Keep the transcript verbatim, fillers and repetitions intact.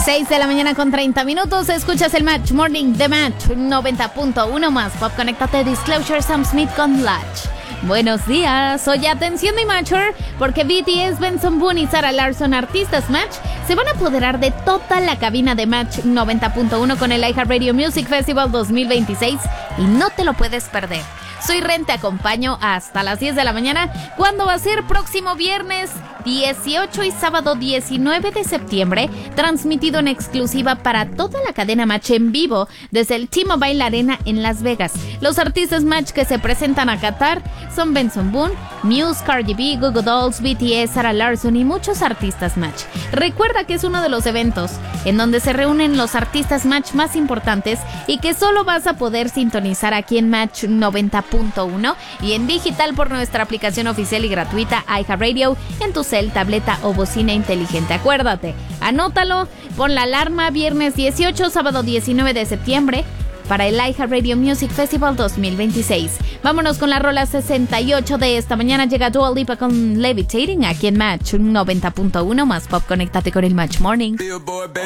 seis de la mañana con treinta minutos. Escuchas el Match Morning de Match noventa punto uno más Pop. Conéctate. Disclosure, Sam Smith con Latch. Buenos días. Oye, atención mi Matcher, porque B T S, Benson Boone y Sarah Larson, artistas Match, se van a apoderar de toda la cabina de Match noventa punto uno con el iHeartRadio Music Festival dos mil veintiséis y no te lo puedes perder. Soy Ren, te acompaño hasta las diez de la mañana, cuando va a ser próximo viernes dieciocho y sábado diecinueve de septiembre, transmitido en exclusiva para toda la cadena Match en vivo desde el T-Mobile Arena en Las Vegas. Los artistas Match que se presentan a Qatar son Benson Boone, Muse, Cardi B, Goo Goo Dolls, B T S, Sarah Larson y muchos artistas Match. Recuerda que es uno de los eventos en donde se reúnen los artistas Match más importantes y que solo vas a poder sintonizar aquí en Match noventa punto uno y en digital por nuestra aplicación oficial y gratuita iHeartRadio en tu cel, tableta o bocina inteligente. Acuérdate, anótalo, pon la alarma viernes dieciocho, sábado diecinueve de septiembre para el iHeartRadio Music Festival dos mil veintiséis. Vámonos con la rola sesenta y ocho de esta mañana. Llega Dua Lipa con Levitating aquí en Match noventa punto uno más Pop. Conéctate con el Match Morning. Billboard, baby.